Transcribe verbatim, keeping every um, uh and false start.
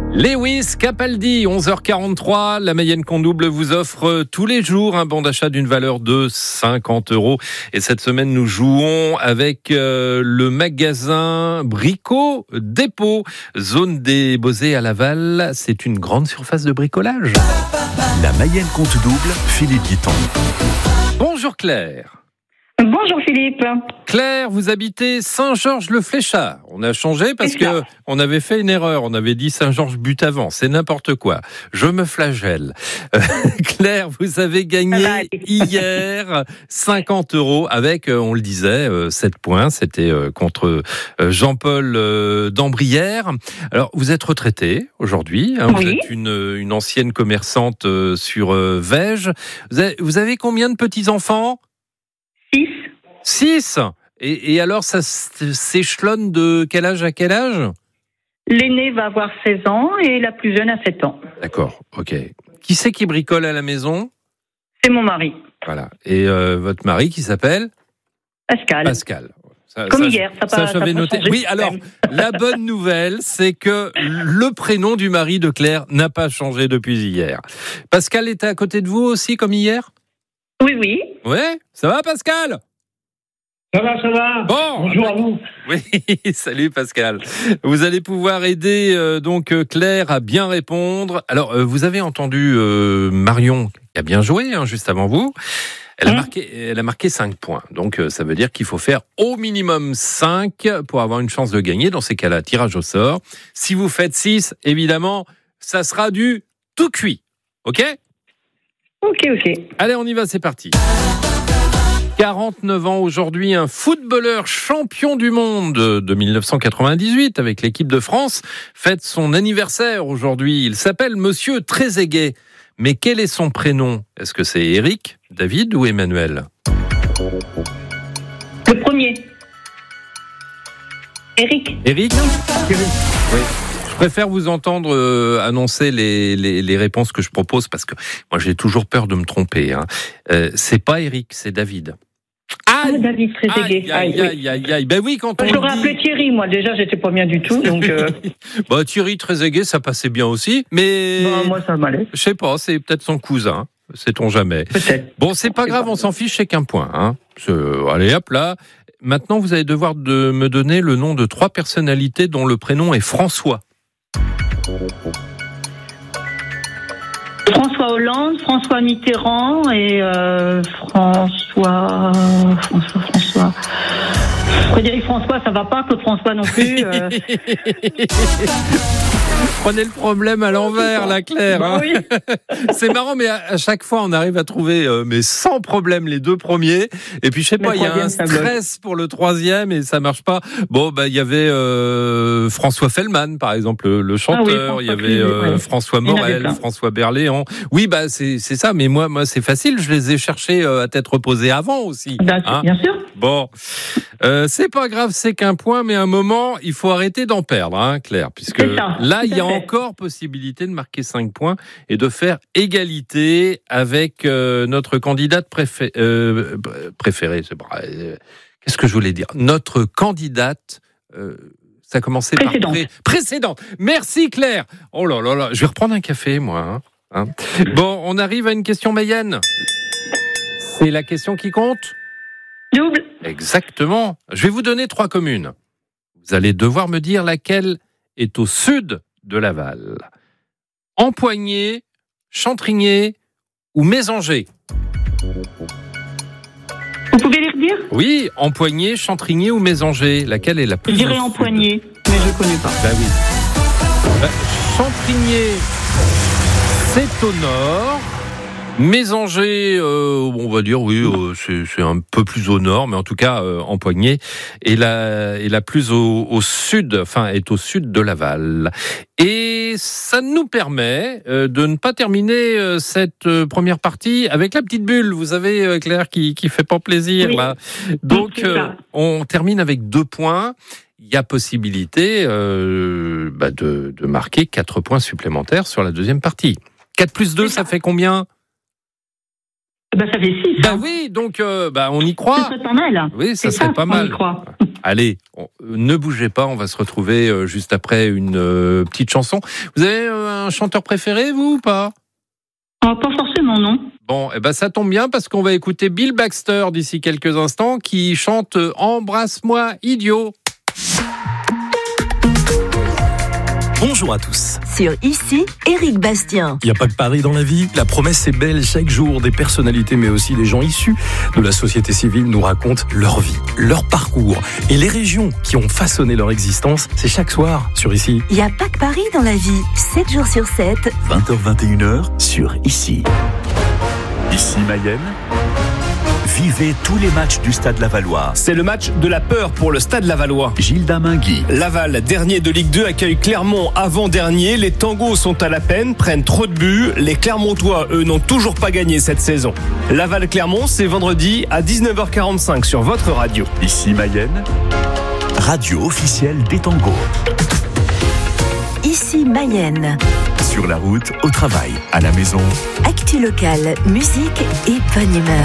Lewis Capaldi, onze heures quarante-trois, la Mayenne qu'on double vous offre tous les jours un bon d'achat d'une valeur de cinquante euros. Et cette semaine, nous jouons avec euh, le magasin Brico Dépôt, zone des Beaux-Arts à Laval. C'est une grande surface de bricolage. La Mayenne compte double, Philippe Guiton. Bonjour Claire. Bonjour Philippe. Claire, vous habitez Saint-Georges-le-Fléchard. On a changé parce que on avait fait une erreur. On avait dit Saint-Georges-Butavant. C'est n'importe quoi. Je me flagelle. Euh, Claire, vous avez gagné ah bah, hier cinquante euros avec, on le disait, sept points. C'était contre Jean-Paul d'Ambrières. Alors, vous êtes retraité aujourd'hui. Hein, oui. Vous êtes une, une ancienne commerçante sur Vège. Vous avez, vous avez combien de petits-enfants ? Six. Six. Et, et alors, ça s'échelonne de quel âge à quel âge ? L'aîné va avoir seize ans et la plus jeune a sept ans. D'accord, ok. Qui c'est qui bricole à la maison ? C'est mon mari. Voilà. Et euh, votre mari qui s'appelle ? Pascal. Pascal. Ça, Comme ça, hier, ça, ça pas, j'avais ça noté. Oui, alors, la bonne nouvelle, c'est que le prénom du mari de Claire n'a pas changé depuis hier. Pascal était à côté de vous aussi, comme hier ? Oui, oui. Ouais, ça va Pascal ? Ça va, ça va. Bon, bonjour à vous. Oui, salut Pascal. Vous allez pouvoir aider euh, donc Claire à bien répondre. Alors, euh, vous avez entendu euh, Marion qui a bien joué hein, juste avant vous. Elle a, mmh. marqué, elle a marqué cinq points. Donc, euh, ça veut dire qu'il faut faire au minimum cinq pour avoir une chance de gagner. Dans ces cas-là, tirage au sort. Si vous faites six, évidemment, ça sera du tout cuit. OK ? Ok, ok. Allez, on y va, c'est parti. quarante-neuf ans aujourd'hui, un footballeur champion du monde de dix-neuf cent quatre-vingt-dix-huit avec l'équipe de France fête son anniversaire aujourd'hui. Il s'appelle Monsieur Trezeguet. Mais quel est son prénom ? Est-ce que c'est Eric, David ou Emmanuel ? Le premier. Eric. Eric ? Oui. Je préfère vous entendre euh, annoncer les, les, les réponses que je propose parce que moi j'ai toujours peur de me tromper. Hein. Euh, c'est pas Eric, c'est David. Aïe, ah, David Trezeguet. Aïe, aïe, aïe, aïe, aïe. Ben oui, quand on je l'aurais dit... appelé Thierry, moi déjà j'étais pas bien du tout. Donc euh... bah, Thierry Trezeguet, ça passait bien aussi, mais non, moi ça m'allait. Je sais pas, c'est peut-être son cousin, sait-on jamais. Peut-être. Bon, c'est pas grave, on s'en fiche, c'est qu'un point. Hein. Allez, hop là. Maintenant, vous allez devoir de me donner le nom de trois personnalités dont le prénom est François. François Hollande, François Mitterrand et euh, François... François, François... Frédéric François, ça va pas, Claude François non plus. Euh... Prenez le problème à l'envers, la Claire. Hein. Oui. C'est marrant, mais à chaque fois, on arrive à trouver, euh, mais sans problème, les deux premiers. Et puis, je sais pas, il y a un stress pour le troisième et ça marche pas. Bon, bah, il y avait euh, François Fellman, par exemple, le, le chanteur. Ah oui, il y avait euh, ouais. François Morel, François Berléand. Oui, bah, c'est, c'est ça. Mais moi, moi, c'est facile. Je les ai cherchés euh, à tête reposée avant aussi. Bien, hein. Bien sûr. Bon. Euh, c'est pas grave, c'est qu'un point, mais à un moment, il faut arrêter d'en perdre, hein, Claire, puisque là, il y a encore possibilité de marquer cinq points et de faire égalité avec euh, notre candidate préfé- euh, préférée. C'est euh, Qu'est-ce que je voulais dire ? Notre candidate. Euh, ça commençait précédente. par pré- précédente. Merci, Claire. Oh là là là, je vais reprendre un café, moi. Hein, hein. Bon, on arrive à une question Mayenne. C'est la question qui compte ? Double. Exactement. Je vais vous donner trois communes. Vous allez devoir me dire laquelle est au sud de Laval. Empoigné, Chantrigné ou Mésanger. Vous pouvez les redire ? Oui, Empoigné, Chantrigné ou Mésanger. Laquelle est la plus... Je dirais Empoigné, mais je ne connais pas. Ben oui. Ben, Chantrigné, c'est au nord. Mésanger, euh, on va dire, oui, euh, c'est, c'est un peu plus au nord, mais en tout cas, euh, Empoigné est la, est la plus au, au sud, enfin, est au sud de Laval. Et ça nous permet euh, de ne pas terminer euh, cette euh, première partie avec la petite bulle, vous savez, euh, Claire, qui, qui fait pas plaisir, oui. Là. Donc, euh, on termine avec deux points. Il y a possibilité euh, bah de, de marquer quatre points supplémentaires sur la deuxième partie. quatre plus deux, ça fait combien ? Bah, ça fait six. Bah oui, donc euh, bah, on y croit. Ça serait pas mal. Oui, ça c'est serait ça, pas mal. On y croit. Allez, on, ne bougez pas, on va se retrouver euh, juste après une euh, petite chanson. Vous avez euh, un chanteur préféré, vous, ou pas ? Oh, pas forcément, non. Bon, eh ben ça tombe bien parce qu'on va écouter Bill Baxter d'ici quelques instants qui chante « Embrasse-moi, idiot ». Bonjour à tous. Sur Ici, Éric Bastien. Il n'y a pas que Paris dans la vie. La promesse est belle. Chaque jour, des personnalités, mais aussi des gens issus de la société civile nous racontent leur vie, leur parcours et les régions qui ont façonné leur existence. C'est chaque soir sur Ici. Il n'y a pas que Paris dans la vie. sept jours sur sept. vingt heures vingt et une heures sur Ici. Ici Mayenne. Vivez tous les matchs du Stade Lavallois. C'est le match de la peur pour le Stade Lavallois. Gilda Mingui. Laval, dernier de Ligue deux, accueille Clermont avant-dernier. Les tangos sont à la peine, prennent trop de buts. Les Clermontois, eux, n'ont toujours pas gagné cette saison. Laval-Clermont, c'est vendredi à dix-neuf heures quarante-cinq sur votre radio. Ici Mayenne, radio officielle des tangos. Ici Mayenne. Sur la route, au travail, à la maison. Actu locale, musique et bonne humeur.